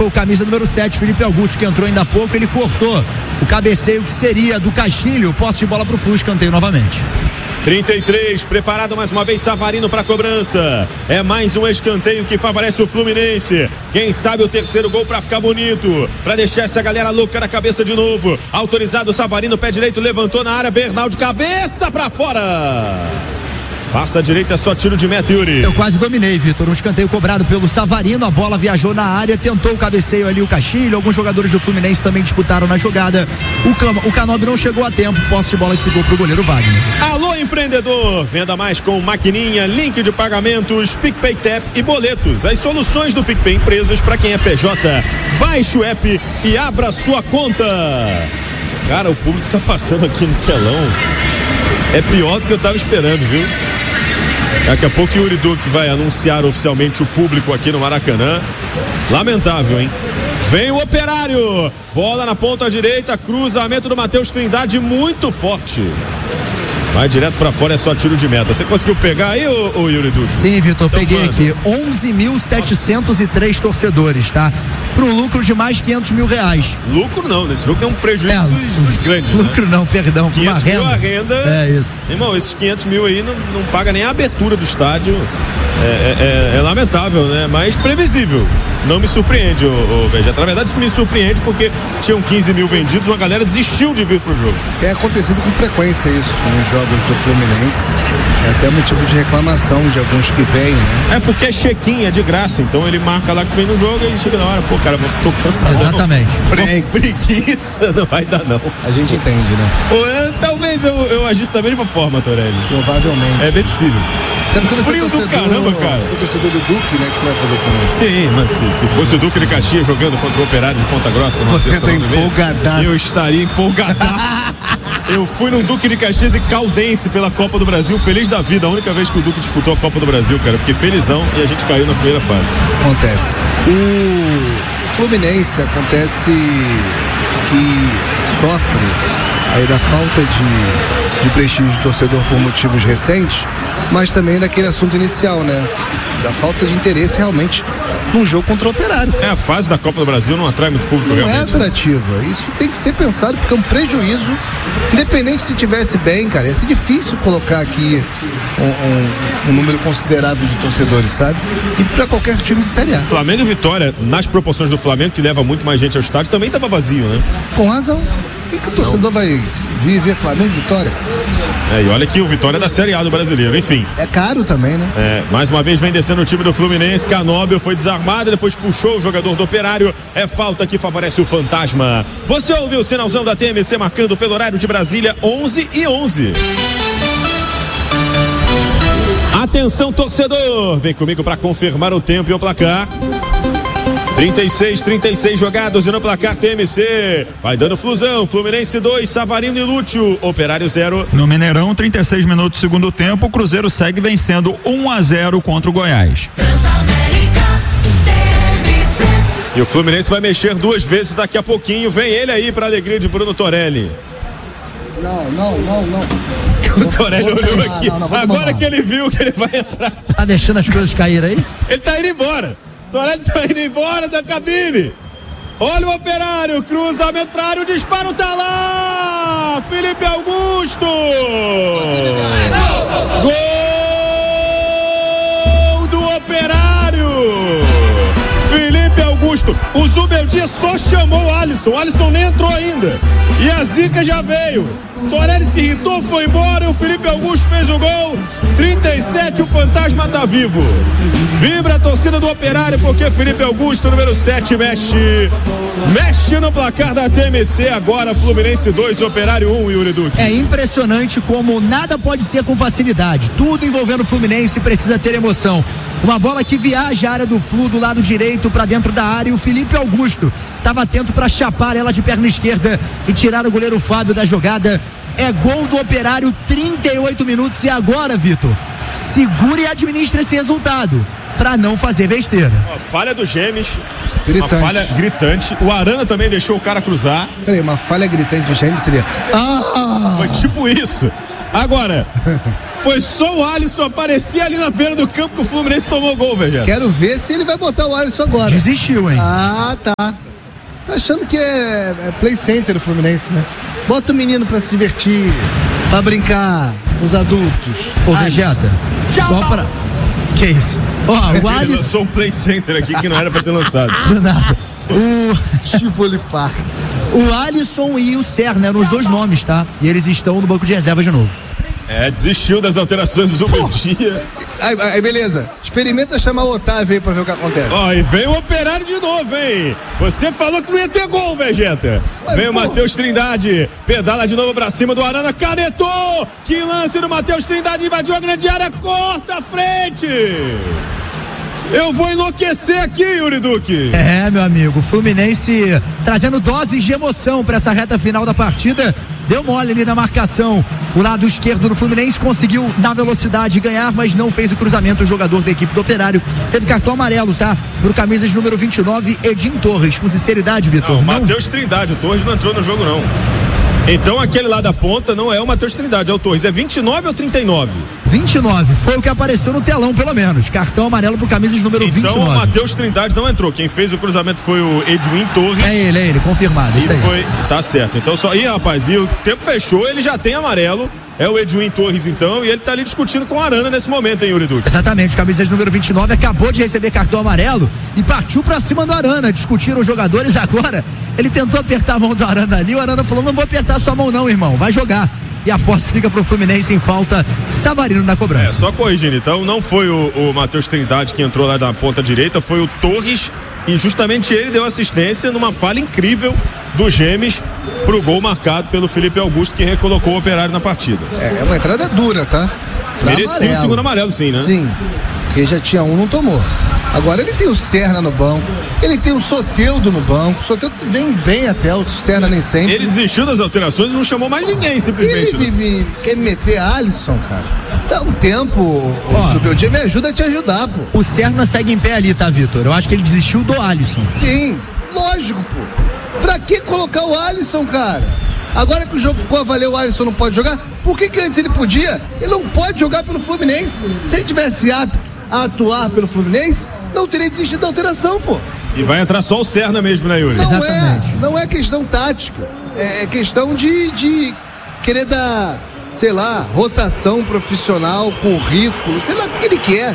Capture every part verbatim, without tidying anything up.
o camisa número sete, Felipe Augusto, que entrou ainda há pouco, ele cortou o cabeceio que seria do Castilho. Posse de bola pro Flu, escanteio novamente. trinta e três, preparado mais uma vez Savarino para cobrança. É mais um escanteio que favorece o Fluminense. Quem sabe o terceiro gol para ficar bonito, para deixar essa galera louca na cabeça de novo. Autorizado Savarino, pé direito, levantou na área, Bernal de cabeça para fora. Passa a direita, é só tiro de meta, Yuri. Eu quase dominei, Vitor. Um escanteio cobrado pelo Savarino. A bola viajou na área, tentou o cabeceio ali, o Castilho. Alguns jogadores do Fluminense também disputaram na jogada. O, Cam... o Canobi não chegou a tempo. Posse de bola que ficou pro goleiro Wagner. Alô, empreendedor. Venda mais com maquininha, link de pagamentos, PicPay Tap e boletos. As soluções do PicPay Empresas para quem é P J. Baixe o app e abra sua conta. Cara, o público tá passando aqui no telão. É pior do que eu tava esperando, viu? Daqui a pouco o Yuri Duque vai anunciar oficialmente o público aqui no Maracanã. Lamentável, hein? Vem o Operário. Bola na ponta direita, cruzamento do Matheus Trindade muito forte. Vai direto pra fora, é só tiro de meta. Você conseguiu pegar aí, ô, ô Yuri Duque? Sim, Vitor, então, peguei mano. aqui. onze mil setecentos e três torcedores, tá? Pro lucro de mais quinhentos mil reais. Lucro não, nesse jogo tem um prejuízo é, dos, dos grandes, lucro né? não, perdão. quinhentos mil a renda. É isso. Irmão, esses quinhentos mil aí não, não paga nem a abertura do estádio. É, é, é lamentável, né? Mas previsível. Não me surpreende, ô, ô Vegeta. Na verdade, me surpreende porque tinham quinze mil vendidos, uma galera desistiu de vir pro jogo. Tem acontecido com frequência isso nos jogos do Fluminense. É até motivo de reclamação de alguns que vêm, né? É porque é check-in, é de graça. Então ele marca lá que vem no jogo e chega na hora, pô, cara, tô cansado. Exatamente. Não, preguiça, não vai dar não. A gente entende, né? Ou, é, talvez eu, eu agisse da mesma forma, Torelli. Provavelmente. É bem possível. Até porque você Frio é do caramba, cara. Você é torcedor do Duque, né? Que você vai fazer aqui no... Sim, mas se, se fosse o Duque de Caxias jogando contra o Operário de Ponta Grossa, você tá empolgadaço. Eu estaria empolgadaço. Eu fui no Duque de Caxias e Caldense pela Copa do Brasil, feliz da vida. A única vez que o Duque disputou a Copa do Brasil, cara. Eu fiquei felizão e a gente caiu na primeira fase. Acontece. O Fluminense acontece que sofre aí da falta de, de prestígio de torcedor por motivos recentes, mas também daquele assunto inicial, né? Da falta de interesse realmente num jogo contra o Operário. É, a fase da Copa do Brasil não atrai muito público, não realmente. Não é atrativa. Isso tem que ser pensado porque é um prejuízo. Independente se tivesse bem, cara, ia ser difícil colocar aqui um, um, um número considerável de torcedores, sabe? E pra qualquer time de Série A. Flamengo e Vitória, nas proporções do Flamengo, que leva muito mais gente ao estádio, também tava vazio, né? Com razão. E que o torcedor não vai vir ver Flamengo e Vitória? É, e olha que o Vitória é da Série A do Brasileiro, enfim. É caro também, né? É, mais uma vez vem descendo o time do Fluminense, Canóbio foi desarmado, depois puxou o jogador do Operário, é falta que favorece o Fantasma. Você ouviu o sinalzão da T M C marcando pelo horário de Brasília, onze e onze. Atenção, torcedor, vem comigo para confirmar o tempo e o placar. trinta e seis, trinta e seis jogados e no placar T M C. Vai dando Flusão, Fluminense dois, Savarino e Lúcio, Operário zero. No Mineirão, trinta e seis minutos do segundo tempo, o Cruzeiro segue vencendo um a zero contra o Goiás. E o Fluminense vai mexer duas vezes daqui a pouquinho. Vem ele aí para alegria de Bruno Torelli. Não, não, não, não. O Torelli olhou aqui. Não, não, agora que ele viu que ele vai entrar. Tá deixando as coisas cair aí? Ele tá indo embora. Torelli tá indo embora da cabine. Olha o Operário, cruzamento pra área, o disparo tá lá! Felipe Augusto! Gol do Operário! Felipe Augusto, o Zubeldia só chamou o Alisson, o Alisson nem entrou ainda. E a zica já veio. Torelli se irritou, foi embora e o Felipe Augusto fez o gol. trinta e sete, o Fantasma tá vivo. Vibra a torcida do Operário porque Felipe Augusto, número sete, mexe. Mexe no placar da T M C agora, Fluminense dois, Operário um, Yuri Duque. É impressionante como nada pode ser com facilidade. Tudo envolvendo o Fluminense precisa ter emoção. Uma bola que viaja a área do Flu do lado direito para dentro da área e o Felipe Augusto estava atento para chapar ela de perna esquerda e tirar o goleiro Fábio da jogada. É gol do Operário, trinta e oito minutos. E agora, Vitor, segure e administre esse resultado para não fazer besteira. Uma falha do Gêmeos, gritante. Uma falha gritante. O Arana também deixou o cara cruzar. Peraí, uma falha gritante do Gêmeos seria... Ah! Foi tipo isso. Agora, Foi só o Alisson aparecer ali na beira do campo que o Fluminense tomou gol, velho. Quero ver se ele vai botar o Alisson agora. Desistiu, hein? Ah, tá. Tá achando que é, é play center o Fluminense, né? Bota o menino pra se divertir, pra brincar com os adultos. Ô, Vegeta, só pra... Que isso? Ó, o Ele Alisson... lançou um play center aqui que não era pra ter lançado. Do nada. O... Tivoli Park. O Alisson e o Serna eram os dois nomes, tá? E eles estão no banco de reserva de novo. É, desistiu das alterações do Zubetia. Aí, aí, beleza. Experimenta chamar o Otávio aí pra ver o que acontece. Ó, e veio o Operário de novo, hein? Você falou que não ia ter gol, Vegeta. Vem o Matheus Trindade, pedala de novo pra cima do Arana, canetou! Que lance do Matheus Trindade, invadiu a grande área, corta a frente! Eu vou enlouquecer aqui, Yuri Duque. É, meu amigo, o Fluminense trazendo doses de emoção para essa reta final da partida. Deu mole ali na marcação. O lado esquerdo do Fluminense conseguiu, na velocidade, ganhar, mas não fez o cruzamento. O jogador da equipe do Operário teve cartão amarelo, tá? Por camisas número vinte e nove, Edin Torres. Com sinceridade, Vitor. Não, Matheus Trindade, o Torres não entrou no jogo, não. Então aquele lá da ponta não é o Matheus Trindade, é o Torres. É vinte e nove ou trinta e nove? vinte e nove, foi o que apareceu no telão, pelo menos. Cartão amarelo por camisas número então, vinte e nove. Então o Matheus Trindade não entrou. Quem fez o cruzamento foi o Edwin Torres. É ele, é ele, confirmado. Isso aí. Foi, tá certo. Então só. Ih, rapaz, e o tempo fechou, ele já tem amarelo. É o Edwin Torres, então, e ele tá ali discutindo com o Arana nesse momento, hein, Yuri Duque? Exatamente, camisa de número vinte e nove acabou de receber cartão amarelo e partiu pra cima do Arana. Discutiram os jogadores agora. Ele tentou apertar a mão do Arana ali, o Arana falou: não vou apertar sua mão, não, irmão, vai jogar. E a posse fica pro Fluminense em falta, Savarino na cobrança. É, só corrigindo, então, não foi o, o Matheus Trindade que entrou lá da ponta direita, foi o Torres, e justamente ele deu assistência numa falha incrível do Gemes pro gol marcado pelo Felipe Augusto, que recolocou o Operário na partida. É, é uma entrada dura, tá? Pra merecia o segundo amarelo, sim, né? Sim, porque já tinha um, não tomou. Agora ele tem o Serna no banco, ele tem o Soteldo no banco, o Soteldo vem bem até, o Serna nem sempre. Ele desistiu das alterações e não chamou mais ninguém, simplesmente. Ele me, me, quer me meter Alisson, cara. Dá um tempo, o Subeldia, me ajuda a te ajudar, pô. O Serna segue em pé ali, tá, Vitor? Eu acho que ele desistiu do Alisson. Sim, lógico, pô. Pra que colocar o Alisson, cara? Agora que o jogo ficou a valer, o Alisson não pode jogar? Por que que antes ele podia? Ele não pode jogar pelo Fluminense. Se ele tivesse apto a atuar pelo Fluminense, não teria desistido da alteração, pô. E vai entrar só o Serna mesmo, né, Yuri? Não Exatamente. é, não é questão tática. É questão de, de querer dar, sei lá, rotação profissional, currículo, sei lá o que ele quer.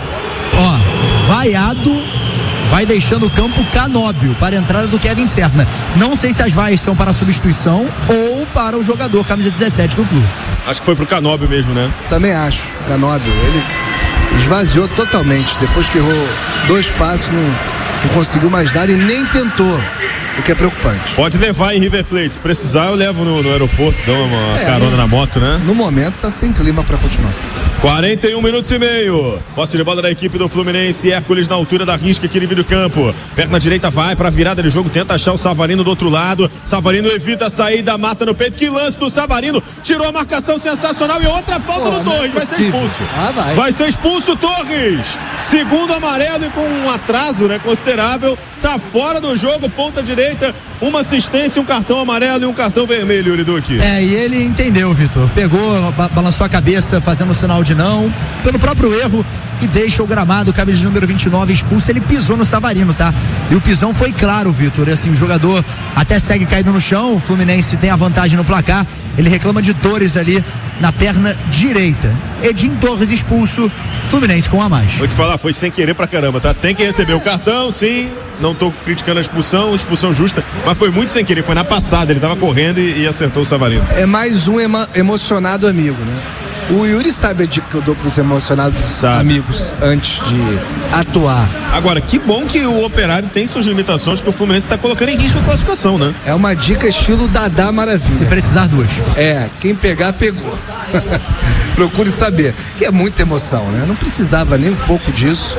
Ó, vaiado, vai deixando o campo Canóbio para a entrada do Kevin Serna. Não sei se as vaias são para a substituição ou para o jogador, camisa dezessete do Flu. Acho que foi pro Canóbio mesmo, né? Também acho, Canóbio, ele esvaziou totalmente. Depois que errou dois passos, não, não conseguiu mais dar e nem tentou, o que é preocupante. Pode levar em River Plate, se precisar eu levo no, no aeroporto, dou uma é, carona no, na moto, né? No momento tá sem clima para continuar. quarenta e um minutos e meio. Posse de bola da equipe do Fluminense. Hércules na altura da risca aqui no meio do campo. Perna direita vai pra virada de jogo. Tenta achar o Savarino do outro lado. Savarino evita a saída, mata no peito. Que lance do Savarino. Tirou a marcação sensacional e outra falta Pô, do Torres. Vai ser expulso. Ah, vai. vai ser expulso o Torres. Segundo amarelo e com um atraso, né, considerável. Tá fora do jogo, ponta direita. Uma assistência, um cartão amarelo e um cartão vermelho, Yuri Duque. É, e ele entendeu, Vitor. Pegou, ba- balançou a cabeça, fazendo o sinal de não, pelo próprio erro, e deixa o gramado, camisa de número vinte e nove, expulso. Ele pisou no Savarino, tá? E o pisão foi claro, Vitor. E assim, o jogador até segue caído no chão. O Fluminense tem a vantagem no placar. Ele reclama de dores ali na perna direita. Edin Torres expulso, Fluminense com um a mais. Vou te falar, foi sem querer pra caramba, tá? Tem que receber o cartão, sim. Não tô criticando a expulsão, expulsão justa, mas foi muito sem querer, foi na passada, ele tava correndo e, e acertou o Savarino. É mais um ema- emocionado amigo, né? O Yuri sabe a dica que eu dou pros emocionados sabe. amigos antes de atuar. Agora, que bom que o Operário tem suas limitações, que o Fluminense tá colocando em risco a classificação, né? É uma dica estilo Dadá Maravilha. Se precisar, duas. É, quem pegar, pegou. Procure saber, que é muita emoção, né? Não precisava nem um pouco disso.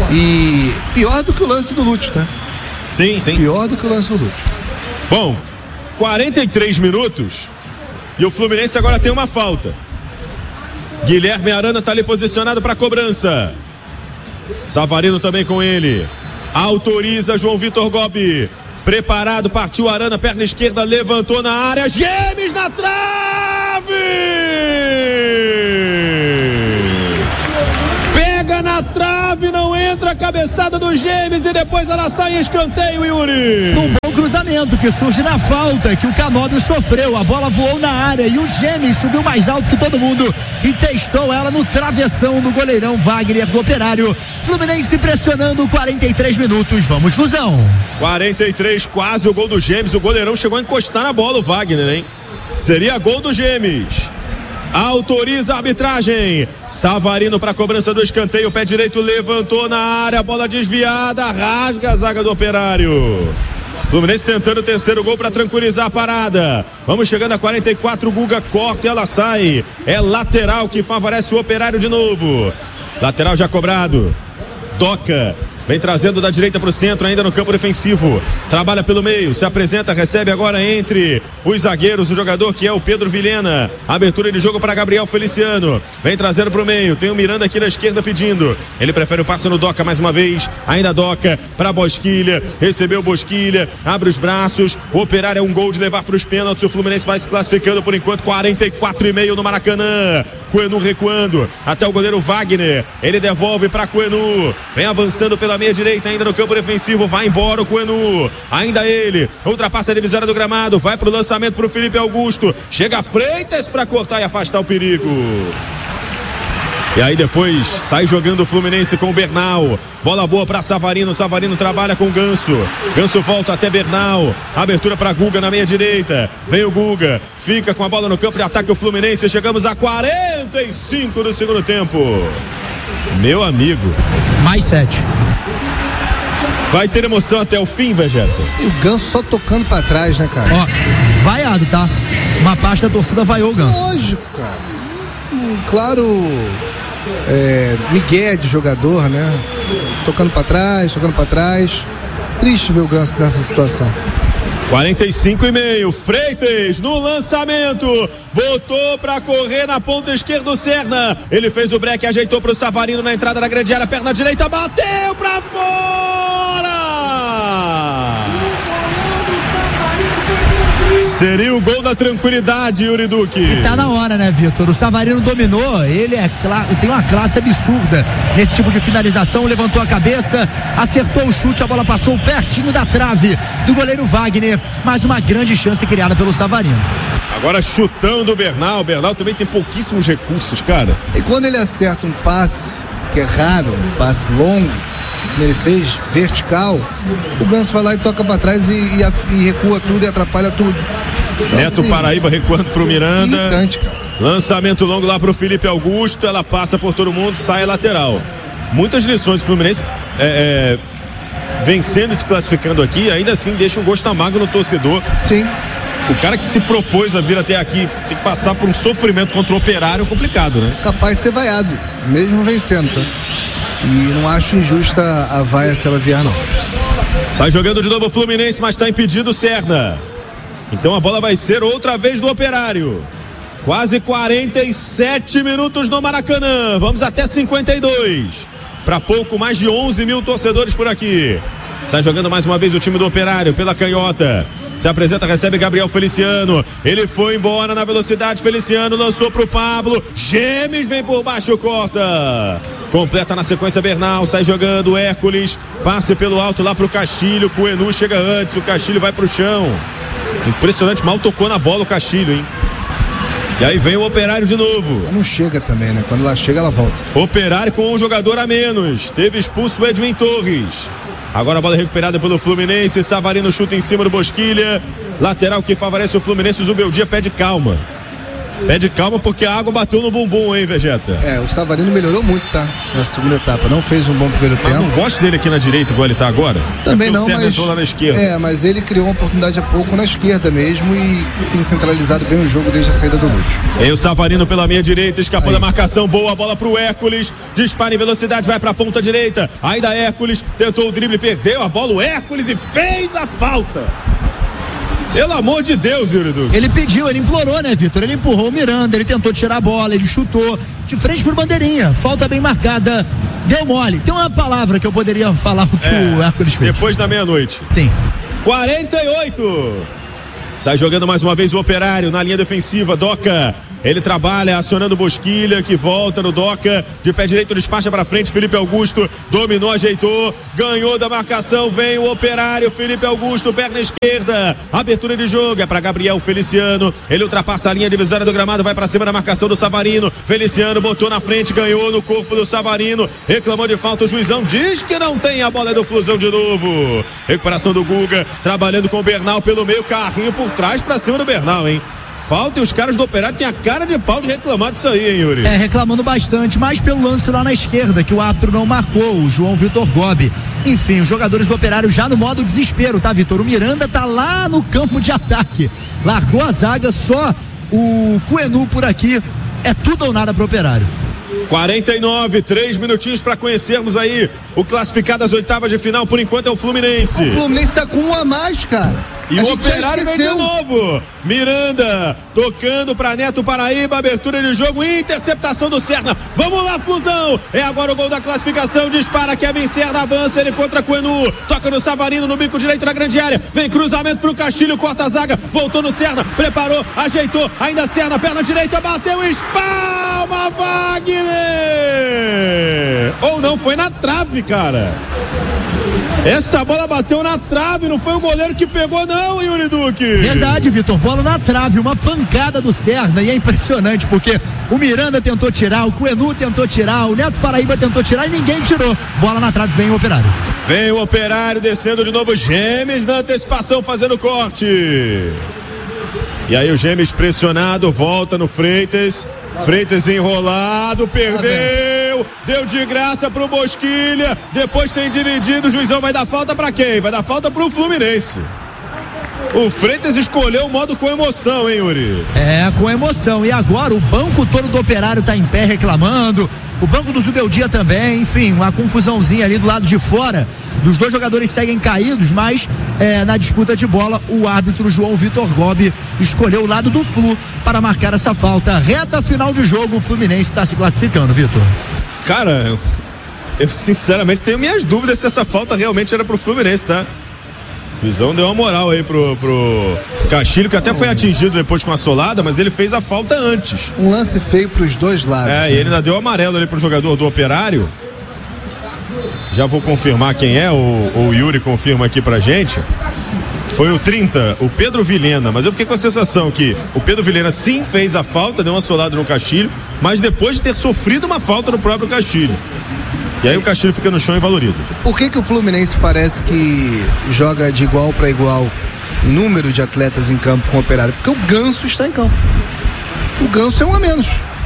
E pior do que o lance do Lúcio, tá? Sim, sim. Pior do que o lance do Lúcio. Bom, quarenta e três minutos e o Fluminense agora tem uma falta. Guilherme Arana tá ali posicionado para cobrança. Savarino também com ele. Autoriza João Vitor Gobi. Preparado, partiu Arana, perna esquerda, levantou na área. Gemes na trave! cabeçada do Gêmeos e depois ela sai em escanteio, Yuri. Um bom cruzamento que surge na falta que o Canóbio sofreu. A bola voou na área e o Gêmeos subiu mais alto que todo mundo e testou ela no travessão do goleirão Wagner do Operário. Fluminense pressionando quarenta e três minutos. Vamos, Luzão. quarenta e três, quase o gol do Gêmeos. O goleirão chegou a encostar na bola, o Wagner, hein? Seria gol do Gêmeos. Autoriza a arbitragem. Savarino para a cobrança do escanteio. Pé direito levantou na área. Bola desviada. Rasga a zaga do Operário. Fluminense tentando o terceiro gol para tranquilizar a parada. Vamos chegando a quarenta e quatro. Guga corta e ela sai. É lateral que favorece o Operário de novo. Lateral já cobrado. Doca. Vem trazendo da direita para o centro, ainda no campo defensivo. Trabalha pelo meio, se apresenta, recebe agora entre os zagueiros, o jogador que é o Pedro Vilhena. Abertura de jogo para Gabriel Feliciano. Vem trazendo para o meio, tem o Miranda aqui na esquerda pedindo. Ele prefere o passe no Doca mais uma vez. Ainda Doca para Bosquilha. Recebeu Bosquilha, abre os braços. O Operário é um gol de levar para os pênaltis. O Fluminense vai se classificando por enquanto, quarenta e quatro e meio no Maracanã. Coenu recuando até o goleiro Wagner. Ele devolve para Coenu. Vem avançando pela meia direita ainda no campo defensivo, vai embora o Coenu, ainda ele, ultrapassa a divisória do gramado, vai pro lançamento pro Felipe Augusto, chega Freitas para cortar e afastar o perigo. E aí depois sai jogando o Fluminense com o Bernal. Bola boa para Savarino. Savarino trabalha com o Ganso. Ganso volta até Bernal. Abertura para Guga na meia direita. Vem o Guga. Fica com a bola no campo de ataque o Fluminense. Chegamos a quarenta e cinco do segundo tempo. Meu amigo. Mais sete. Vai ter emoção até o fim, Vegeta. E o Ganso só tocando pra trás, né, cara? Ó, vaiado, tá? Uma parte da torcida vaiou o Ganso. Lógico, cara. Um claro é, migué de jogador, né? Tocando pra trás, tocando pra trás. Triste ver o Ganso nessa situação. quarenta e cinco e meio, Freitas no lançamento, botou pra correr na ponta esquerda o Serna, ele fez o break, ajeitou pro Savarino na entrada da grande área, perna direita, bateu pra fora! Seria o gol da tranquilidade, Yuri Duque. E tá na hora, né, Vitor? O Savarino dominou, ele é cla- tem uma classe absurda nesse tipo de finalização, levantou a cabeça, acertou o chute, a bola passou pertinho da trave do goleiro Wagner, mais uma grande chance criada pelo Savarino. Agora chutão do Bernal, o Bernal também tem pouquíssimos recursos, cara. E quando ele acerta um passe, que é raro, um passe longo, que ele fez, vertical, o Ganso vai lá e toca pra trás e, e, e recua tudo e atrapalha tudo. Então, Neto assim, Paraíba recuando pro Miranda. Irritante, cara. Lançamento longo lá pro Felipe Augusto, ela passa por todo mundo, sai lateral. Muitas lições do Fluminense é, é, vencendo e se classificando aqui, ainda assim deixa um gosto amargo no torcedor. Sim. O cara que se propôs a vir até aqui tem que passar por um sofrimento contra o Operário complicado, né? Capaz de ser vaiado, mesmo vencendo, tá? E não acho injusta a vaia se ela vier, não. Sai jogando de novo o Fluminense, mas está impedido o Serna. Então a bola vai ser outra vez do Operário. Quase quarenta e sete minutos no Maracanã. Vamos até cinquenta e dois. Para pouco mais de onze mil torcedores por aqui. Sai jogando mais uma vez o time do Operário pela canhota. Se apresenta, recebe Gabriel Feliciano. Ele foi embora na velocidade. Feliciano lançou pro Pablo. Gêmeos vem por baixo, corta. Completa na sequência Bernal. Sai jogando Hércules. Passe pelo alto lá pro Castilho. Coenu chega antes. O Castilho vai pro chão. Impressionante, mal tocou na bola o Castilho, hein? E aí vem o Operário de novo. Ela não chega também, né? Quando ela chega, ela volta. Operário com um jogador a menos. Teve expulso o Edwin Torres. Agora a bola recuperada pelo Fluminense. Savarino chuta em cima do Bosquilha. Lateral que favorece o Fluminense. O Zubeldia pede calma. Pede calma porque a água bateu no bumbum, hein, Vegeta? É, o Savarino melhorou muito, tá? Na segunda etapa. Não fez um bom primeiro Mas tempo. não gosto dele aqui na direita, igual ele tá agora? Também é não, o Serna mas... entrou lá na esquerda. É, mas ele criou uma oportunidade há pouco na esquerda mesmo e tem centralizado bem o jogo desde a saída do Lúcio. E o Savarino pela meia direita, escapou Aí. da marcação, boa bola pro Hércules, dispara em velocidade, vai pra ponta direita, ainda Hércules, tentou o drible, perdeu a bola, o Hércules e fez a falta. Pelo amor de Deus, Yuri Duque. Ele pediu, ele implorou, né, Vitor? Ele empurrou o Miranda, ele tentou tirar a bola, ele chutou de frente por bandeirinha, falta bem marcada, deu mole. Tem uma palavra que eu poderia falar o que É, o Hércules fez. depois da meia-noite. Sim. quarenta e oito. Sai jogando mais uma vez o Operário na linha defensiva. Doca Ele trabalha acionando Bosquilha, que volta no Doca, de pé direito despacha pra frente, Felipe Augusto dominou, ajeitou, ganhou da marcação, vem o Operário, Felipe Augusto, perna esquerda, abertura de jogo, é pra Gabriel Feliciano, ele ultrapassa a linha divisória do gramado, vai pra cima da marcação do Savarino, Feliciano botou na frente, ganhou no corpo do Savarino, reclamou de falta, o juizão diz que não tem, a bola é do Flusão de novo, recuperação do Guga, trabalhando com o Bernal pelo meio, carrinho por trás pra cima do Bernal, hein? Falta e os caras do Operário têm a cara de pau de reclamar disso aí, hein, Yuri? É, reclamando bastante, mas pelo lance lá na esquerda, que o árbitro não marcou, o João Vitor Gobi. Enfim, os jogadores do Operário já no modo desespero, tá, Vitor? O Miranda tá lá no campo de ataque. Largou a zaga, só o Coenu por aqui. É tudo ou nada pro Operário. quarenta e nove, três minutinhos para conhecermos aí o classificado às oitavas de final, por enquanto é o Fluminense. O Fluminense tá com um a mais, cara. E o Operário vem de novo. Miranda tocando para Neto Paraíba, abertura de jogo, interceptação do Serna. Vamos lá, Flusão. É agora o gol da classificação. Dispara Kevin Serna, avança ele contra Coenu. Toca no Savarino no bico direito na grande área. Vem cruzamento pro Castilho, corta a zaga. Voltou no Serna, preparou, ajeitou. Ainda Serna, perna direita, bateu, espalma, Wagner. Ou não, foi na trave, cara. Essa bola bateu na trave, não foi o goleiro que pegou não, Yuri Duque. Verdade, Vitor, bola na trave, uma pancada do Serna, e é impressionante porque o Miranda tentou tirar, o Coenu tentou tirar, o Neto Paraíba tentou tirar e ninguém tirou. Bola na trave, vem o Operário. Vem o Operário descendo de novo, Gêmeos na antecipação fazendo corte. E aí o Gêmeos pressionado, volta no Freitas. Freitas enrolado, perdeu, deu de graça pro Bosquilha, depois tem dividido, o juizão vai dar falta pra quem? Vai dar falta pro Fluminense. O Freitas escolheu o modo com emoção, hein, Yuri? É, com emoção. E agora o banco todo do Operário tá em pé reclamando, o banco do Zubeldia também, enfim, uma confusãozinha ali do lado de fora. Dos dois jogadores seguem caídos, mas é, na disputa de bola, o árbitro João Vitor Gobi escolheu o lado do Flu para marcar essa falta. Reta final de jogo, o Fluminense está se classificando, Vitor. Cara, eu, eu sinceramente tenho minhas dúvidas se essa falta realmente era pro Fluminense, tá? O Luizão deu uma moral aí pro, pro Castilho, que até foi atingido depois com a solada, mas ele fez a falta antes. Um lance feio pros dois lados. É, e ele ainda deu amarelo ali pro jogador do Operário. Já vou confirmar quem é, o, o Yuri confirma aqui pra gente. Foi o trinta, o Pedro Vilhena, mas eu fiquei com a sensação que o Pedro Vilhena sim fez a falta, deu uma solada no Castilho, mas depois de ter sofrido uma falta no próprio Castilho. E aí o Castilho fica no chão e valoriza. Por que que o Fluminense parece que joga de igual para igual em número de atletas em campo com o Operário? Porque o Ganso está em campo. O Ganso é um a menos.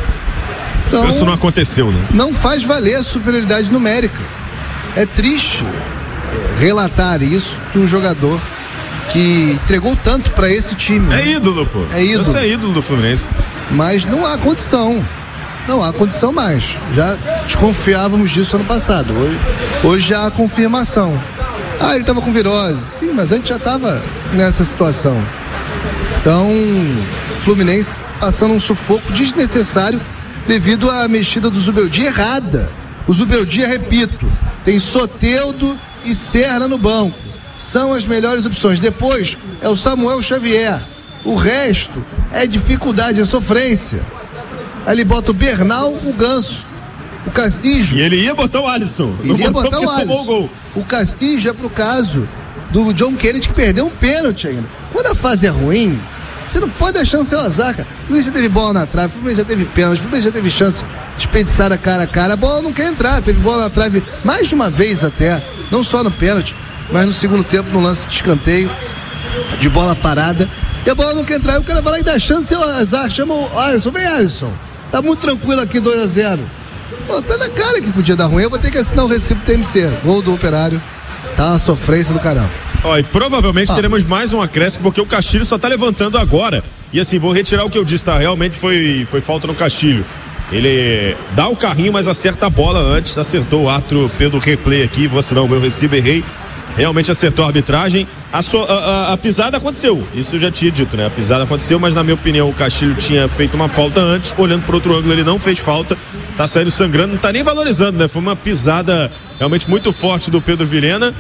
Então, isso não aconteceu, né? Não faz valer a superioridade numérica. É triste é, relatar isso de um jogador que entregou tanto para esse time. É né? ídolo, pô. É ídolo. Você é ídolo do Fluminense. Mas não há condição. Não há condição mais. Já desconfiávamos disso ano passado. Hoje, hoje já há confirmação. Ah, ele estava com virose. Sim, mas antes já estava nessa situação. Então, o Fluminense passando um sufoco desnecessário devido à mexida do Zubeldia errada. O Zubeldia, repito, tem Soteldo e Serna no banco. São as melhores opções. Depois é o Samuel Xavier. O resto é dificuldade, é sofrência. Ali bota o Bernal, o Ganso, o Castilho. E ele ia botar o Alisson. Ele ia botar o Alisson. O, gol. o Castilho é pro caso do John Kennedy, que perdeu um pênalti ainda. Quando a fase é ruim, você não pode deixar no seu azar, cara. O Fluminense já teve bola na trave, o Fluminense já teve pênalti, o Fluminense já teve chance desperdiçada cara a cara. A bola não quer entrar, teve bola na trave mais de uma vez até, não só no pênalti, mas no segundo tempo, no lance de escanteio, de bola parada. E a bola não quer entrar, e o cara vai lá e dá chance, seu azar, chama o Alisson, vem Alisson. Tá muito tranquilo aqui, dois a zero. Pô, tá na cara que podia dar ruim. Eu vou ter que assinar o recibo T M C. Gol do Operário. Tá uma sofrência do caramba. Ó, e provavelmente ah. teremos mais um acréscimo, porque o Castilho só tá levantando agora. E assim, vou retirar o que eu disse, tá? Realmente foi, foi falta no Castilho. Ele dá o carrinho, mas acerta a bola antes. Acertou o árbitro pelo replay aqui. Vou assinar o meu recibo, errei. Realmente acertou a arbitragem. A, so, a, a, a pisada aconteceu, isso eu já tinha dito, né? A pisada aconteceu, mas na minha opinião o Castilho tinha feito uma falta antes. Olhando por outro ângulo, ele não fez falta. Tá saindo sangrando, não tá nem valorizando, né? Foi uma pisada realmente muito forte do Pedro Vilhena.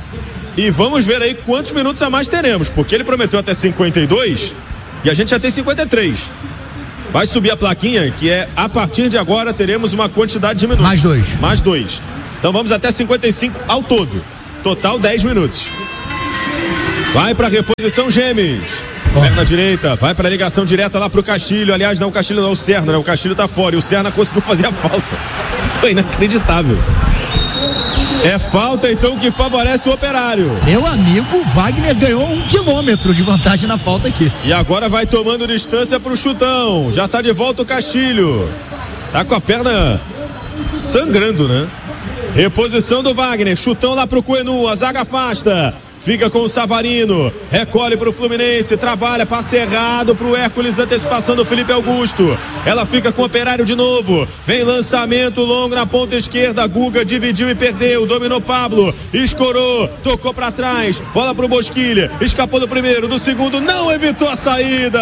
E vamos ver aí quantos minutos a mais teremos, porque ele prometeu até cinquenta e dois e a gente já tem cinquenta e três. Vai subir a plaquinha, que é a partir de agora teremos uma quantidade de minutos. Mais dois. Mais dois. Então vamos até cinquenta e cinco ao todo. Total dez minutos. Vai para reposição Gêmeos. Oh. Perna direita, vai para ligação direta lá pro Castilho. Aliás, não o Castilho, não o Serna, né? O Castilho tá fora e o Serna conseguiu fazer a falta. Foi inacreditável. É falta então que favorece o Operário. Meu amigo, Wagner ganhou um quilômetro de vantagem na falta aqui. E agora vai tomando distância pro chutão. Já tá de volta o Castilho. Tá com a perna sangrando, né? Reposição do Wagner, chutão lá pro Coenu, a zaga afasta. Fica com o Savarino, recolhe pro Fluminense, trabalha, passe errado pro Hércules, antecipação do Felipe Augusto. Ela fica com o Operário de novo. Vem lançamento longo na ponta esquerda. Guga dividiu e perdeu. Dominou Pablo, escorou, tocou pra trás. Bola pro Bosquilha, escapou do primeiro, do segundo, não evitou a saída.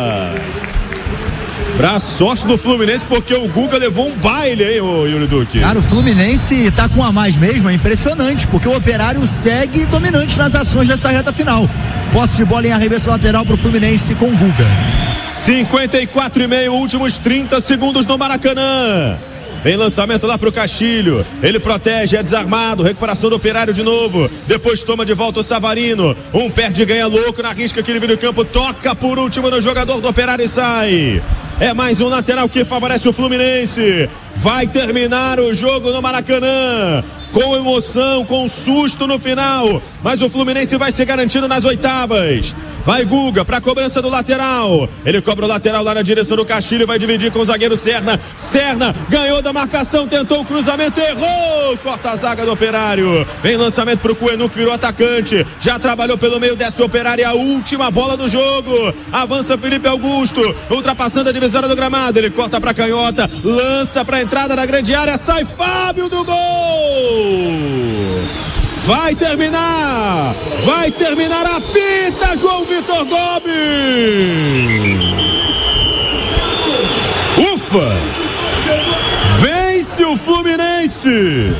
Pra sorte do Fluminense, porque o Guga levou um baile, hein, ô Yuri Duque? Cara, o Fluminense tá com a mais mesmo, é impressionante, porque o Operário segue dominante nas ações dessa reta final. Posse de bola em arremesso lateral pro Fluminense com o Guga. cinquenta e quatro e meio, últimos trinta segundos no Maracanã. Vem lançamento lá pro Castilho. Ele protege, é desarmado. Recuperação do Operário de novo. Depois toma de volta o Savarino. Um perde e ganha louco na risca que ele vira do campo. Toca por último no jogador do Operário e sai. É mais um lateral que favorece o Fluminense. Vai terminar o jogo no Maracanã. Com emoção, com susto no final. Mas o Fluminense vai se garantindo nas oitavas. Vai Guga pra cobrança do lateral. Ele cobra o lateral lá na direção do Castilho. Vai dividir com o zagueiro Serna. Serna ganhou da marcação, tentou o cruzamento, errou. Corta a zaga do Operário. Vem lançamento pro Coenu, que virou atacante. Já trabalhou pelo meio, desce o Operário. A última bola do jogo. Avança Felipe Augusto, ultrapassando a divisória do gramado. Ele corta pra canhota, lança pra entrada da grande área. Sai Fábio do gol. Vai terminar, vai terminar, apita João Vitor Gomes. Ufa, vence o Fluminense,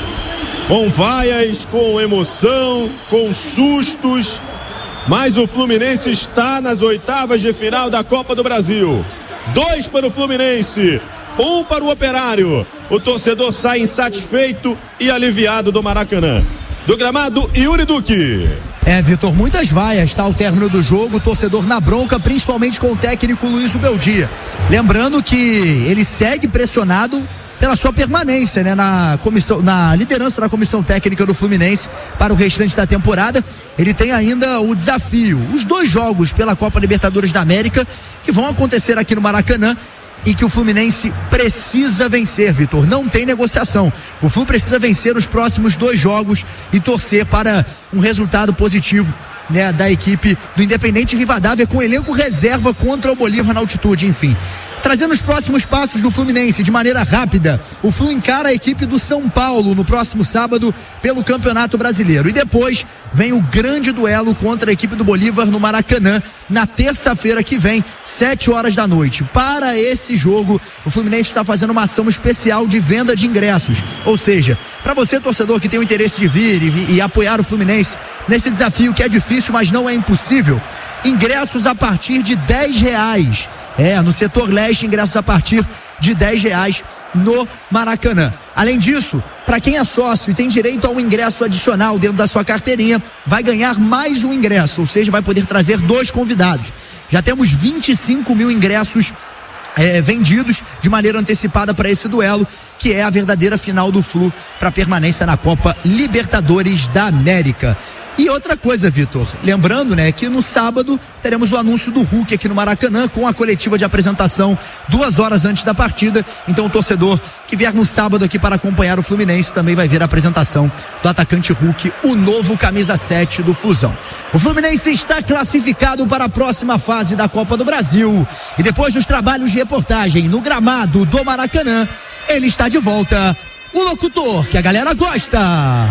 com vaias, com emoção, com sustos, mas o Fluminense está nas oitavas de final da Copa do Brasil. Dois para o Fluminense, um para o Operário. O torcedor sai insatisfeito e aliviado do Maracanã. Do gramado, Yuri Duque. É, Vitor, muitas vaias, tá? Ao término do jogo, o torcedor na bronca, principalmente com o técnico Luiz Beldia. Lembrando que ele segue pressionado pela sua permanência, né, na comissão, na liderança da comissão técnica do Fluminense para o restante da temporada. Ele tem ainda o desafio, os dois jogos pela Copa Libertadores da América que vão acontecer aqui no Maracanã e que o Fluminense precisa vencer, Vitor. Não tem negociação. O Flu precisa vencer os próximos dois jogos e torcer para um resultado positivo, né, da equipe do Independente Rivadavia, com elenco reserva contra o Bolívar na altitude, enfim. Trazendo os próximos passos do Fluminense de maneira rápida, o Flu encara a equipe do São Paulo no próximo sábado pelo Campeonato Brasileiro. E depois vem o grande duelo contra a equipe do Bolívar no Maracanã, na terça-feira que vem, sete horas da noite. Para esse jogo, o Fluminense está fazendo uma ação especial de venda de ingressos. Ou seja, para você, torcedor, que tem o interesse de vir e, e apoiar o Fluminense nesse desafio que é difícil, mas não é impossível, ingressos a partir de dez reais. É, no setor leste, ingressos a partir de dez reais no Maracanã. Além disso, para quem é sócio e tem direito a um ingresso adicional dentro da sua carteirinha, vai ganhar mais um ingresso, ou seja, vai poder trazer dois convidados. Já temos vinte e cinco mil ingressos é, vendidos de maneira antecipada para esse duelo, que é a verdadeira final do Flu para permanência na Copa Libertadores da América. E outra coisa, Vitor, lembrando, né, que no sábado teremos o anúncio do Hulk aqui no Maracanã com a coletiva de apresentação duas horas antes da partida. Então o torcedor que vier no sábado aqui para acompanhar o Fluminense também vai ver a apresentação do atacante Hulk, o novo camisa sete do Flusão. O Fluminense está classificado para a próxima fase da Copa do Brasil e depois dos trabalhos de reportagem no gramado do Maracanã, ele está de volta, o locutor que a galera gosta,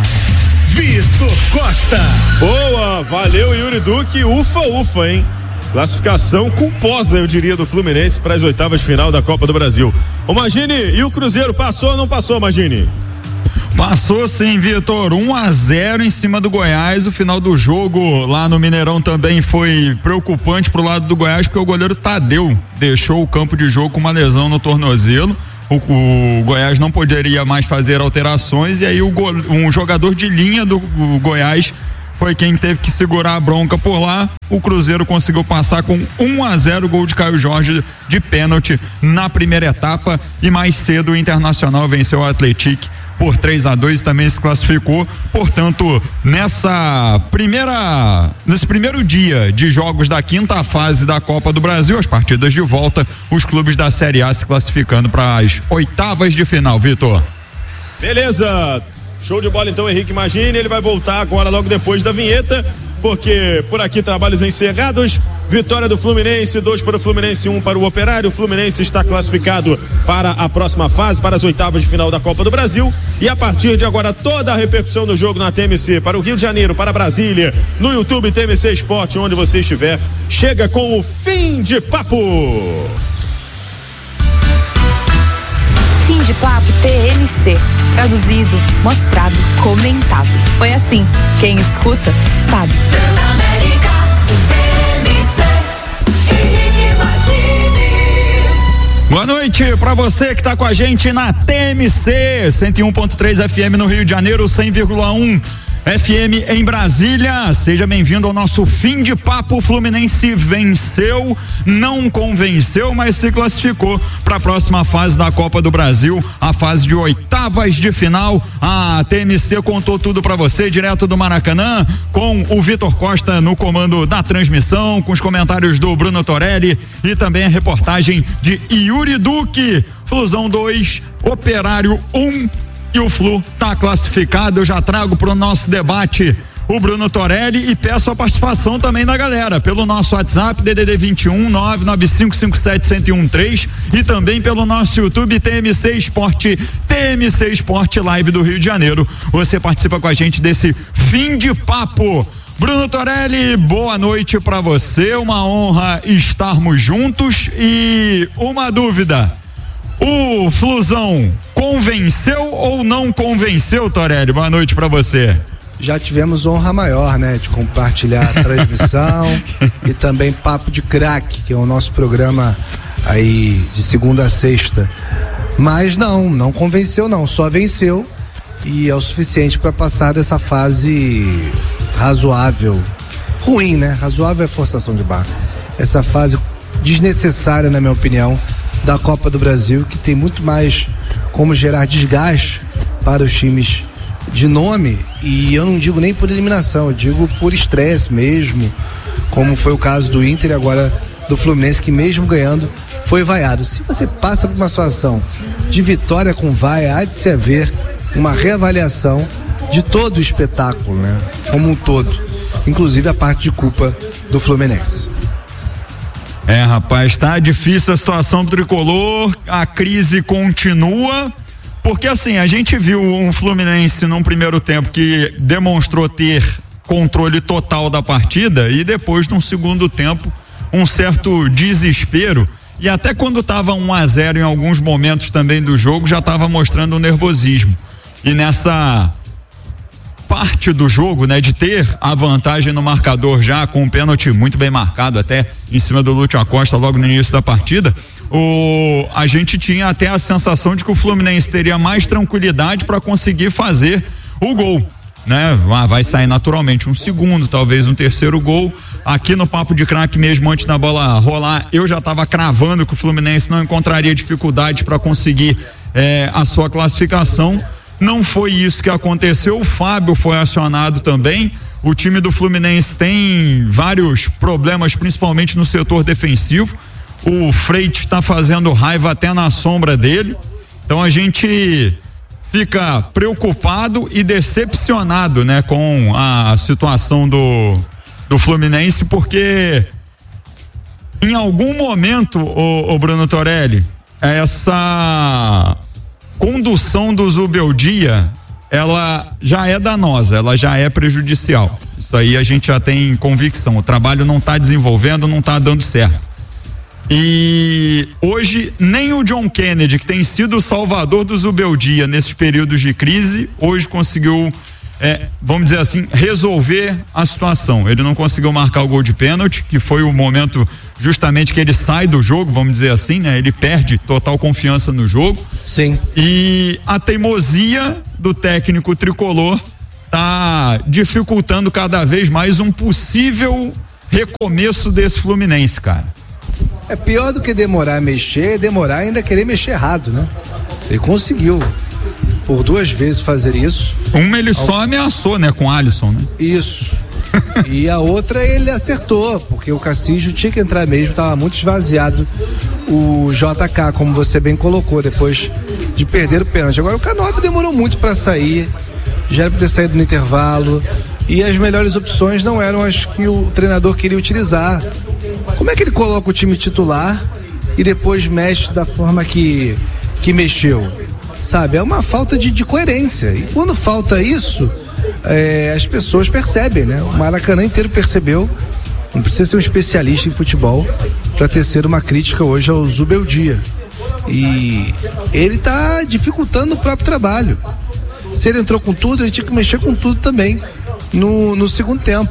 Vitor Costa. Boa, valeu Yuri Duque, ufa, ufa, hein? Classificação culposa, eu diria, do Fluminense para as oitavas de final da Copa do Brasil. Ô Magini, e o Cruzeiro passou ou não passou, Magini? Passou sim, Vitor, um a zero em cima do Goiás. O final do jogo lá no Mineirão também foi preocupante pro lado do Goiás, porque o goleiro Tadeu deixou o campo de jogo com uma lesão no tornozelo. O, o Goiás não poderia mais fazer alterações e aí o go, um jogador de linha do Goiás foi quem teve que segurar a bronca por lá. O Cruzeiro conseguiu passar com um a zero, gol de Caio Jorge de pênalti na primeira etapa, e mais cedo o Internacional venceu o Atlético por três a dois, também se classificou. Portanto, nessa primeira nesse primeiro dia de jogos da quinta fase da Copa do Brasil, as partidas de volta, os clubes da Série A se classificando para as oitavas de final, Vitor. Beleza, show de bola então, Henrique Magini. Ele vai voltar agora logo depois da vinheta, porque por aqui trabalhos encerrados. Vitória do Fluminense, dois para o Fluminense, um para o Operário. O Fluminense está classificado para a próxima fase, para as oitavas de final da Copa do Brasil. E a partir de agora, toda a repercussão do jogo na T M C, para o Rio de Janeiro, para Brasília, no YouTube T M C Esporte, onde você estiver, chega com o Fim de Papo. Fim de Papo T M C. Traduzido, mostrado, comentado. Foi assim. Quem escuta, sabe. Transamérica, T M C, Henrique Magini. Boa noite pra você que tá com a gente na T M C cento e um ponto três F M no Rio de Janeiro, cem vírgula um F M em Brasília. Seja bem-vindo ao nosso Fim de Papo. O Fluminense venceu, não convenceu, mas se classificou para a próxima fase da Copa do Brasil, a fase de oitavas de final. A T M C contou tudo para você direto do Maracanã, com o Vitor Costa no comando da transmissão, com os comentários do Bruno Torelli e também a reportagem de Yuri Duque. Flusão dois, Operário um. E o Flu tá classificado. Eu já trago pro nosso debate o Bruno Torelli e peço a participação também da galera pelo nosso WhatsApp D D D vinte e um, nove nove cinco cinco sete, um zero um três e também pelo nosso YouTube T M C Esporte, T M C Esporte Live do Rio de Janeiro. Você participa com a gente desse Fim de Papo. Bruno Torelli, boa noite pra você, uma honra estarmos juntos. E uma dúvida: o Flusão convenceu ou não convenceu, Torelli? Boa noite pra você. Já tivemos honra maior, né, de compartilhar a transmissão e também Papo de Craque, que é o nosso programa aí de segunda a sexta. Mas não, não convenceu não, só venceu, e é o suficiente para passar dessa fase razoável, ruim, né? Razoável é forçação de barra. Essa fase desnecessária, na minha opinião, da Copa do Brasil, que tem muito mais como gerar desgaste para os times de nome, e eu não digo nem por eliminação, eu digo por estresse mesmo, como foi o caso do Inter e agora do Fluminense, que mesmo ganhando foi vaiado. Se você passa por uma situação de vitória com vaia, há de se haver uma reavaliação de todo o espetáculo, né? Como um todo, inclusive a parte de culpa do Fluminense. É, rapaz, tá difícil a situação do tricolor, a crise continua, porque assim, a gente viu um Fluminense num primeiro tempo que demonstrou ter controle total da partida, e depois num segundo tempo um certo desespero, e até quando tava um a zero em alguns momentos também do jogo já tava mostrando um nervosismo. E nessa parte do jogo, né, de ter a vantagem no marcador já com um pênalti muito bem marcado até em cima do Lúcio Acosta logo no início da partida, o a gente tinha até a sensação de que o Fluminense teria mais tranquilidade para conseguir fazer o gol, né? Ah, vai sair naturalmente um segundo, talvez um terceiro gol. Aqui no Papo de Craque mesmo, antes da bola rolar, eu já estava cravando que o Fluminense não encontraria dificuldade para conseguir eh, a sua classificação. Não foi isso que aconteceu. O Fábio foi acionado também. O time do Fluminense tem vários problemas, principalmente no setor defensivo. O Freitas está fazendo raiva até na sombra dele. Então a gente fica preocupado e decepcionado, né, com a situação do do Fluminense, porque em algum momento, o, o Bruno Torelli, essa condução do Zubeldia, ela já é danosa, ela já é prejudicial. Isso aí a gente já tem convicção. O trabalho não está desenvolvendo, não está dando certo. E hoje nem o John Kennedy, que tem sido o salvador do Zubeldia nesses períodos de crise, hoje conseguiu, é, vamos dizer assim, resolver a situação. Ele não conseguiu marcar o gol de pênalti, que foi o momento justamente que ele sai do jogo, vamos dizer assim, né? Ele perde total confiança no jogo. Sim. E a teimosia do técnico tricolor tá dificultando cada vez mais um possível recomeço desse Fluminense, cara. É pior do que demorar a mexer, é demorar ainda querer mexer errado, né? Ele conseguiu por duas vezes fazer isso. Uma ele só ameaçou, né, com o Alisson, né? Isso. E a outra ele acertou, porque o Castillo tinha que entrar mesmo, estava muito esvaziado o J K, como você bem colocou, depois de perder o pênalti. Agora o Canóbio demorou muito para sair, já era para ter saído no intervalo, e as melhores opções não eram as que o treinador queria utilizar. Como é que ele coloca o time titular e depois mexe da forma que, que mexeu? Sabe, é uma falta de, de coerência. E quando falta isso, é, as pessoas percebem, né? O Maracanã inteiro percebeu. Não precisa ser um especialista em futebol para tecer uma crítica hoje ao Zubeldia. E ele está dificultando o próprio trabalho. Se ele entrou com tudo, ele tinha que mexer com tudo também no, no segundo tempo.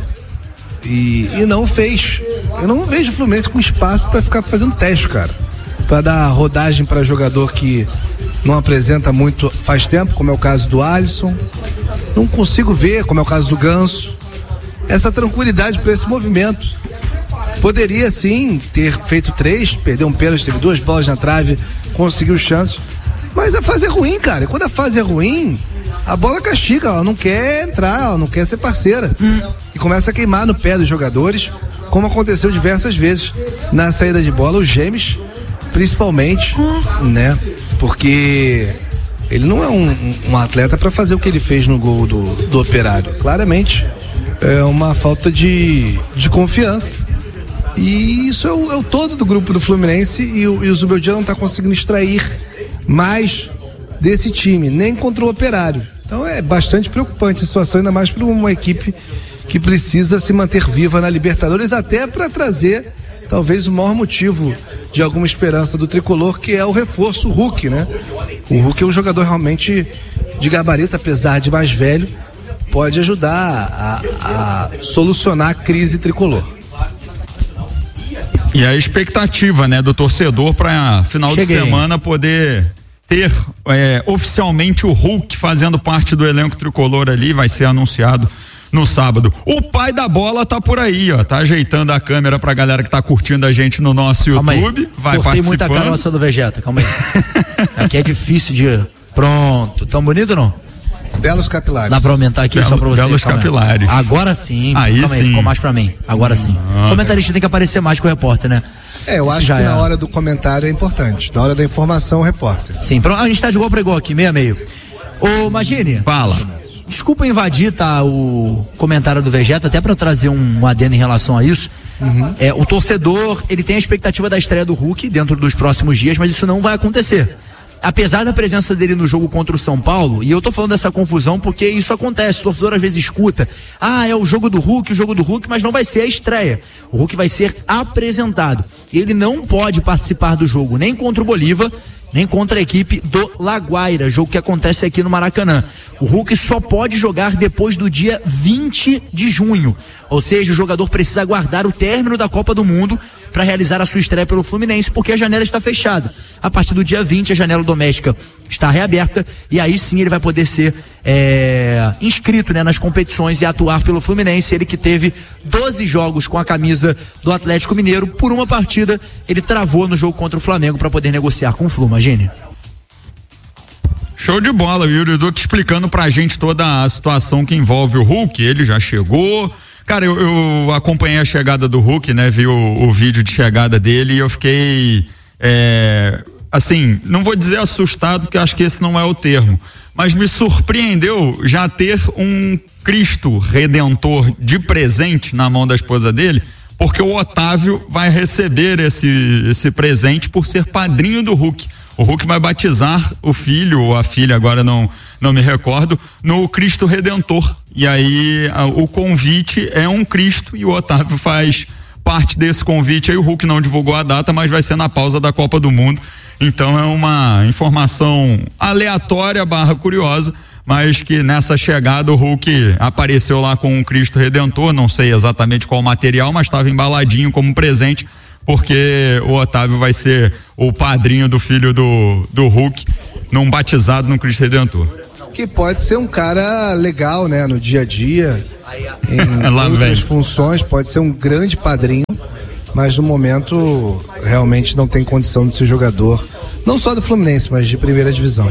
E, e não fez. Eu não vejo o Fluminense com espaço para ficar fazendo teste, cara. Para dar rodagem para jogador que não apresenta muito faz tempo, como é o caso do Alisson. Não consigo ver, como é o caso do Ganso, essa tranquilidade para esse movimento. Poderia sim ter feito três, perdeu um pênalti, teve duas bolas na trave, conseguiu chances. Mas a fase é ruim, cara. E quando a fase é ruim, a bola castiga, ela não quer entrar, ela não quer ser parceira. Hum. E começa a queimar no pé dos jogadores, como aconteceu diversas vezes na saída de bola, os Gêmeos, principalmente, hum. né? Porque ele não é um, um atleta para fazer o que ele fez no gol do, do Operário. Claramente é uma falta de, de confiança. E isso é o, é o todo do grupo do Fluminense, e o, e o Zubeldia não está conseguindo extrair mais desse time, nem contra o Operário. Então é bastante preocupante a situação, ainda mais para uma equipe que precisa se manter viva na Libertadores, até para trazer talvez o maior motivo de alguma esperança do tricolor, que é o reforço Hulk, né? O Hulk é um jogador realmente de gabarito, apesar de mais velho, pode ajudar a, a solucionar a crise tricolor. E a expectativa, né, do torcedor para final Cheguei. de semana poder ter é, oficialmente o Hulk fazendo parte do elenco tricolor ali, vai ser anunciado no sábado. O pai da bola tá por aí, ó, tá ajeitando a câmera pra galera que tá curtindo a gente no nosso calma YouTube, aí. vai Cortei participando. muita caroça do Vegeta, calma aí. Aqui é difícil de... Pronto, tão bonito ou não? Belos capilares. Dá pra aumentar aqui Belo, só pra você? Belos calma capilares. Aí. Agora sim. Aí calma sim. aí, ficou mais pra mim. Agora sim. Ah, o comentarista tem que aparecer mais que o repórter, né? É, eu acho Já que é. na hora do comentário é importante. Na hora da informação, o repórter. Sim, pronto, a gente tá de igual pra igual aqui, meio a meio. Ô, Magine. Fala. Desculpa invadir, tá, o comentário do Vegeta, até para trazer um, um adendo em relação a isso. Uhum. É, o torcedor, ele tem a expectativa da estreia do Hulk dentro dos próximos dias, mas isso não vai acontecer. Apesar da presença dele no jogo contra o São Paulo, e eu tô falando dessa confusão porque isso acontece, o torcedor às vezes escuta, ah, é o jogo do Hulk, o jogo do Hulk, mas não vai ser a estreia. O Hulk vai ser apresentado. Ele não pode participar do jogo nem contra o Bolívar, nem contra a equipe do Laguaira, jogo que acontece aqui no Maracanã. O Hulk só pode jogar depois do dia vinte de junho, ou seja, o jogador precisa aguardar o término da Copa do Mundo para realizar a sua estreia pelo Fluminense, porque a janela está fechada. A partir do dia vinte, a janela doméstica está reaberta, e aí sim ele vai poder ser é, inscrito, né, nas competições e atuar pelo Fluminense. Ele que teve doze jogos com a camisa do Atlético Mineiro, por uma partida ele travou no jogo contra o Flamengo para poder negociar com o Flu, Magine. Show de bola, o Yuri Duque explicando pra gente toda a situação que envolve o Hulk. Ele já chegou. Cara, eu, eu acompanhei a chegada do Hulk, né? Vi o, o vídeo de chegada dele e eu fiquei, é, assim, não vou dizer assustado, porque acho que esse não é o termo, mas me surpreendeu já ter um Cristo Redentor de presente na mão da esposa dele, porque o Otávio vai receber esse, esse presente por ser padrinho do Hulk. O Hulk vai batizar o filho ou a filha, agora não, não me recordo, no Cristo Redentor. E aí a, o convite é um Cristo e o Otávio faz parte desse convite aí, o Hulk não divulgou a data, mas vai ser na pausa da Copa do Mundo. Então é uma informação aleatória barra curiosa, mas que nessa chegada o Hulk apareceu lá com um Cristo Redentor, não sei exatamente qual material, mas estava embaladinho como presente, porque o Otávio vai ser o padrinho do filho do, do Hulk, num batizado no Cristo Redentor. Que pode ser um cara legal, né, no dia a dia, em outras funções, pode ser um grande padrinho, mas no momento realmente não tem condição de ser jogador, não só do Fluminense, mas de primeira divisão.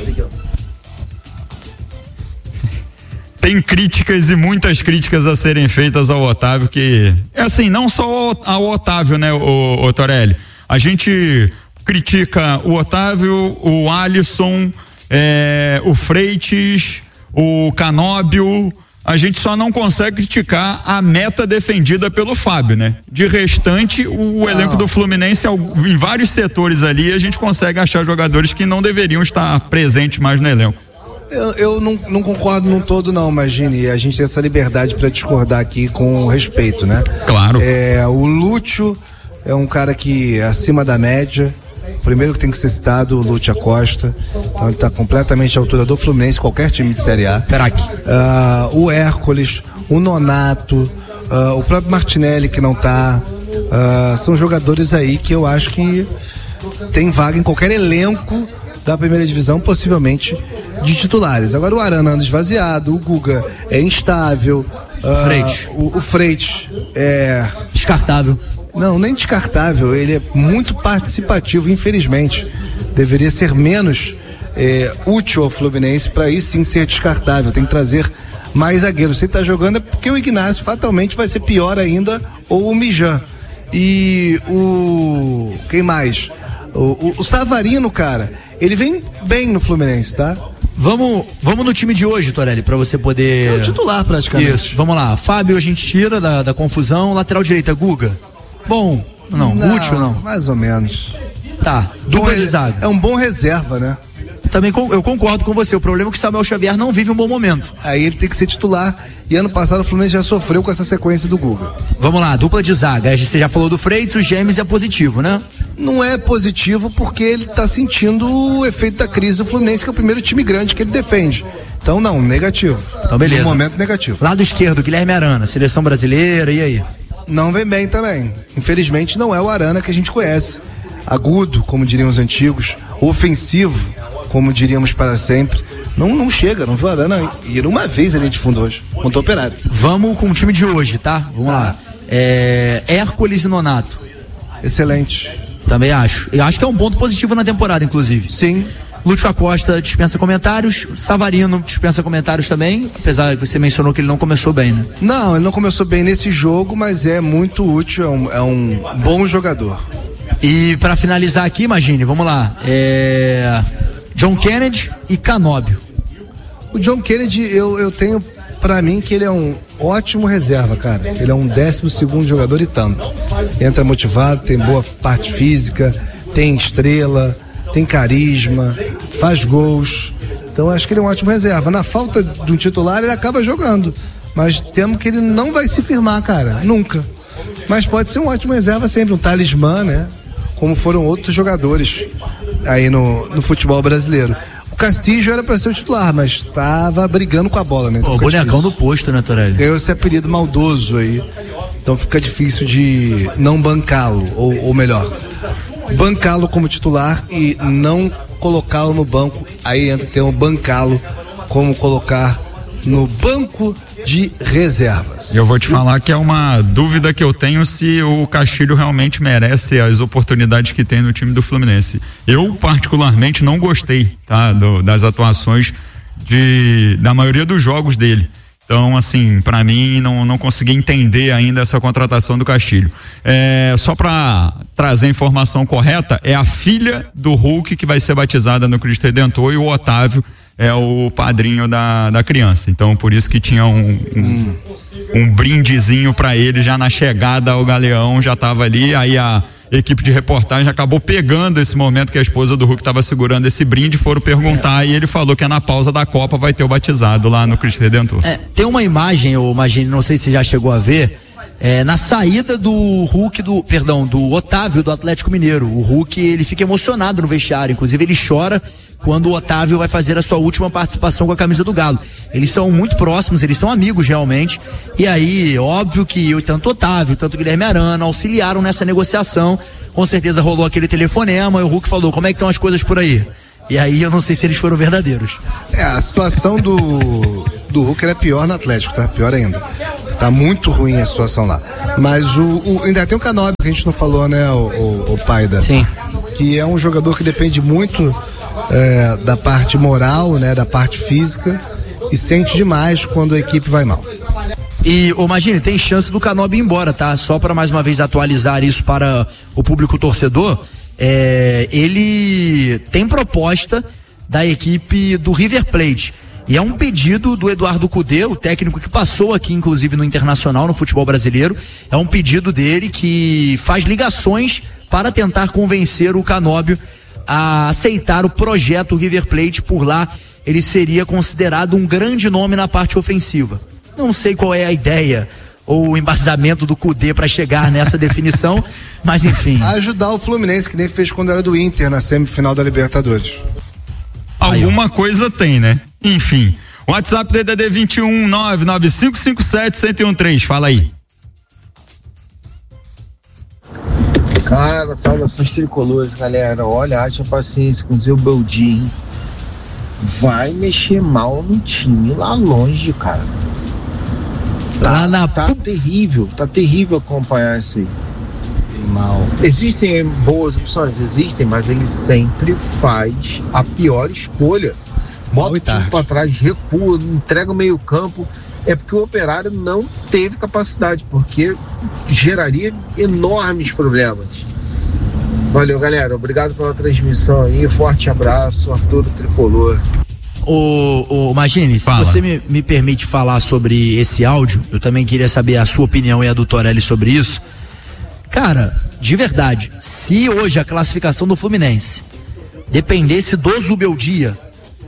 Tem críticas e muitas críticas a serem feitas ao Otávio, que é assim, não só ao, ao Otávio, né, o, o Torelli, a gente critica o Otávio, o Alisson, é, o Freitas, o Canóbio. A gente só não consegue criticar a meta defendida pelo Fábio, né? De restante, o não. elenco do Fluminense, em vários setores ali, a gente consegue achar jogadores que não deveriam estar presentes mais no elenco. Eu, eu não, não concordo num todo não, imagine, a gente tem essa liberdade para discordar aqui com respeito, né? Claro. É, o Lúcio é um cara que é acima da média. Primeiro que tem que ser citado, o Lúcio Acosta. Então ele está completamente à altura do Fluminense, qualquer time de Série A. Craque. Uh, o Hércules, o Nonato, uh, o próprio Martinelli que não tá. Uh, são jogadores aí que eu acho que tem vaga em qualquer elenco da primeira divisão, possivelmente de titulares. Agora o Arana anda esvaziado, o Guga é instável. Uh, Freitas. O, o Freitas é. Descartável. Não, nem descartável, ele é muito participativo, infelizmente. Deveria ser menos é, útil ao Fluminense para aí sim ser descartável. Tem que trazer mais zagueiros. Se ele tá jogando é porque o Ignacio fatalmente vai ser pior ainda, ou o Mijan. E o. Quem mais? O, o, o Savarino, cara, ele vem bem no Fluminense, tá? Vamos, vamos no time de hoje, Torelli, para você poder. É o titular praticamente. Isso, vamos lá. Fábio a gente tira da, da confusão. Lateral direita, Guga. Bom, não, não, útil não. Mais ou menos. Tá, dupla de zaga. É um bom reserva, né? Também eu concordo com você. O problema é que o Samuel Xavier não vive um bom momento. Aí ele tem que ser titular. E ano passado o Fluminense já sofreu com essa sequência do Guga. Vamos lá, dupla de zaga. Você já falou do Freitas, o Gêmeos é positivo, né? Não é positivo porque ele tá sentindo o efeito da crise do Fluminense, que é o primeiro time grande que ele defende. Então não, negativo. Então beleza. No momento negativo. Lado esquerdo, Guilherme Arana, seleção brasileira, e aí? Não vem bem também. Infelizmente não é o Arana que a gente conhece. Agudo, como diriam os antigos, ofensivo, como diríamos para sempre. Não, não chega, não viu o Arana ir uma vez ali de fundo hoje, contra o Operário. Vamos com o time de hoje, tá? Vamos ah. lá. É, Hércules e Nonato. Excelente. Também acho. Eu acho que é um ponto positivo na temporada, inclusive. Sim. Lúcio Acosta dispensa comentários, Savarino dispensa comentários também, apesar que você mencionou que ele não começou bem, né? Não, ele não começou bem nesse jogo, mas é muito útil, é um, é um bom jogador. E para finalizar aqui, imagine, vamos lá, é... John Kennedy e Canóbio. O John Kennedy, eu, eu tenho pra mim que ele é um ótimo reserva, cara. Ele é um décimo segundo jogador e tanto. Entra motivado, tem boa parte física, tem estrela, tem carisma, faz gols. Então acho que ele é um ótimo reserva. Na falta de um titular, ele acaba jogando. Mas temo que ele não vai se firmar, cara. Nunca. Mas pode ser um ótimo reserva sempre, um talismã, né? Como foram outros jogadores aí no, no futebol brasileiro. O Castillo era para ser o titular, mas tava brigando com a bola, né? Então o bonecão do posto, né, Torelli? Ganhou esse apelido maldoso aí. Então fica difícil de não bancá-lo, ou, ou melhor, bancá-lo como titular e não colocá-lo no banco. Aí entra o termo bancá-lo, como colocar no banco de reservas. Eu vou te falar que é uma dúvida que eu tenho se o Castilho realmente merece as oportunidades que tem no time do Fluminense. Eu particularmente não gostei, tá, do, das atuações de, da maioria dos jogos dele. Então, assim, para mim não, não consegui entender ainda essa contratação do Castilho. É, só para trazer a informação correta, é a filha do Hulk que vai ser batizada no Cristo Redentor e o Otávio é o padrinho da, da criança. Então, por isso que tinha um, um, um brindezinho para ele já na chegada ao Galeão, já tava ali, aí a equipe de reportagem acabou pegando esse momento que a esposa do Hulk estava segurando esse brinde, foram perguntar é. e ele falou que é na pausa da Copa vai ter o batizado lá no Cristo Redentor. É, tem uma imagem, eu imagino, não sei se você já chegou a ver, É, na saída do Hulk, do, perdão, do Otávio do Atlético Mineiro. O Hulk, ele fica emocionado no vestiário, inclusive ele chora quando o Otávio vai fazer a sua última participação com a camisa do Galo. Eles são muito próximos, eles são amigos realmente, e aí, óbvio que eu, tanto o Otávio, tanto o Guilherme Arana auxiliaram nessa negociação. Com certeza rolou aquele telefonema e o Hulk falou: como é que estão as coisas por aí? E aí eu não sei se eles foram verdadeiros. É, a situação do, do Hulk era pior no Atlético, tá? Pior ainda. Tá muito ruim a situação lá. Mas o, o ainda tem o Canóbio, que a gente não falou, né, o, o, o Paida? Sim. Que é um jogador que depende muito é, da parte moral, né, da parte física, e sente demais quando a equipe vai mal. E, ô, imagine, tem chance do Canóbio ir embora, tá? Só para mais uma vez atualizar isso para o público torcedor. É, ele tem proposta da equipe do River Plate e é um pedido do Eduardo Cudê, o técnico que passou aqui inclusive no Internacional, no futebol brasileiro. É um pedido dele que faz ligações para tentar convencer o Canóbio a aceitar o projeto River Plate. Por lá ele seria considerado um grande nome na parte ofensiva. Não sei qual é a ideia ou o embasamento do Cudê para chegar nessa definição, mas enfim. Ajudar o Fluminense, que nem fez quando era do Inter na semifinal da Libertadores. Alguma Aí, coisa tem, né? Enfim. WhatsApp D D D vinte e um nove nove cinco cinco sete um um três, fala aí. Cara, saudações tricolores, galera. Olha, haja paciência com o Zé Beldi, hein? Vai mexer mal no time lá longe, cara. Tá, na... tá terrível, tá terrível acompanhar isso aí. Mal. Existem boas opções, existem, mas ele sempre faz a pior escolha. Bota o time pra trás, recua, entrega o meio campo. É porque o Operário não teve capacidade, porque geraria enormes problemas. Valeu, galera, obrigado pela transmissão aí, forte abraço, Arthur Tricolor. Ô, ô, Magine, se você me, me permite falar sobre esse áudio, eu também queria saber a sua opinião e a do Torelli sobre isso. Cara, de verdade, se hoje a classificação do Fluminense dependesse do Zubeldia,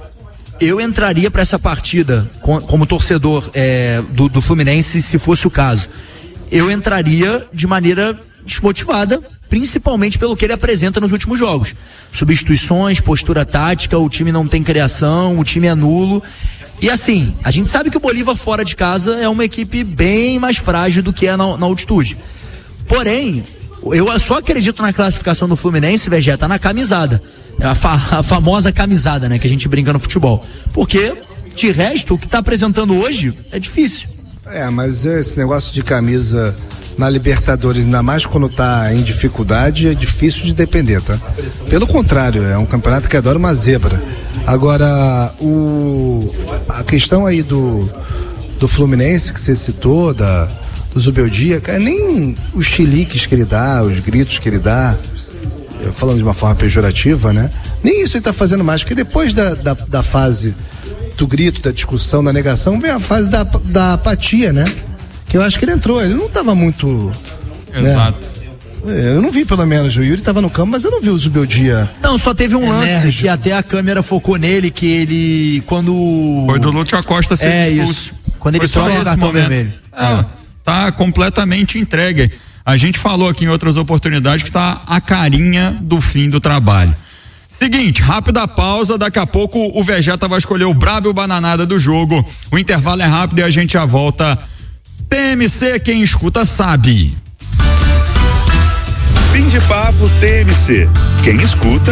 eu entraria para essa partida com, como torcedor é, do, do Fluminense, se fosse o caso. Eu entraria de maneira desmotivada, principalmente pelo que ele apresenta nos últimos jogos. Substituições, postura tática, o time não tem criação, o time é nulo. E assim, a gente sabe que o Bolívar fora de casa é uma equipe bem mais frágil do que é na, na altitude. Porém, eu só acredito na classificação do Fluminense, Vegeta, na camisada. A, fa, a famosa camisada, né, que a gente brinca no futebol. Porque, de resto, o que está apresentando hoje é difícil. É, mas esse negócio de camisa na Libertadores, ainda mais quando tá em dificuldade, é difícil de depender, tá? Pelo contrário, é um campeonato que adora uma zebra. Agora, o, a questão aí do, do Fluminense, que você citou, da, do Zubeldia, cara, nem os chiliques que ele dá, os gritos que ele dá, falando de uma forma pejorativa, né? Nem isso ele tá fazendo mais, porque depois da, da, da fase do grito, da discussão, da negação, vem a fase da, da apatia, né? Que eu acho que ele entrou, ele não estava muito... Exato. Né? Eu não vi, pelo menos, o Yuri estava no campo, mas eu não vi o Zubeldia. Não, só teve um enérgico. Lance que até a câmera focou nele, que ele, quando... Foi do Lúcio Acosta ser é expulso. Isso. Quando ele troca o cartão vermelho. É, tá completamente entregue. A gente falou aqui em outras oportunidades que tá a carinha do fim do trabalho. Seguinte, rápida pausa, daqui a pouco o Vegeta vai escolher o brabo e o bananada do jogo. O intervalo é rápido e a gente já volta. T M C, quem escuta sabe. Fim de papo T M C. Quem escuta